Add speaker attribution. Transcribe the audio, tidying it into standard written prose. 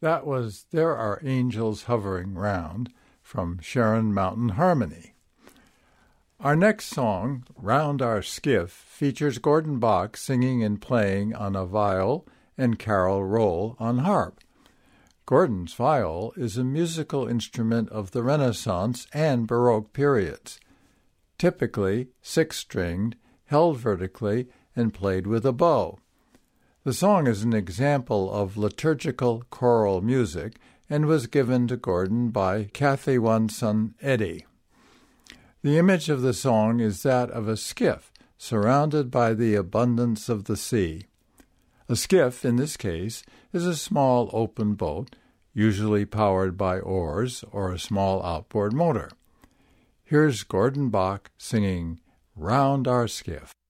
Speaker 1: That was There Are Angels Hovering Round from Sharon Mountain Harmony. Our next song, Round Our Skiff, features Gordon Bach singing and playing on a viol and Carol Roll on harp. Gordon's viol is a musical instrument of the Renaissance and Baroque periods, typically six-stringed, held vertically, and played with a bow. The song is an example of liturgical choral music and was given to Gordon by Kathy Wanson Eddy. The image of the song is that of a skiff surrounded by the abundance of the sea. A skiff, in this case, is a small open boat, usually powered by oars or a small outboard motor. Here's Gordon Bach singing Round Our Skiff.